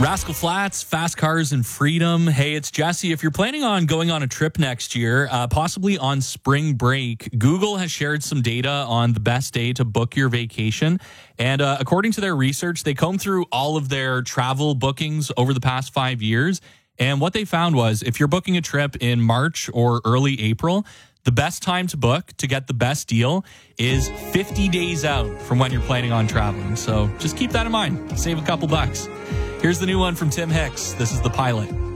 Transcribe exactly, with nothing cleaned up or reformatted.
Rascal Flatts, Fast Cars and Freedom. Hey, it's Jesse. If you're planning on going on a trip next year, uh, possibly on spring break, Google has shared some data on the best day to book your vacation. And uh, according to their research, they combed through all of their travel bookings over the past five years. And what they found was if you're booking a trip in March or early April, the best time to book to get the best deal is fifty days out from when you're planning on traveling. So just keep that in mind. Save a couple bucks. Here's the new one from Tim Hicks. This is The Pilot.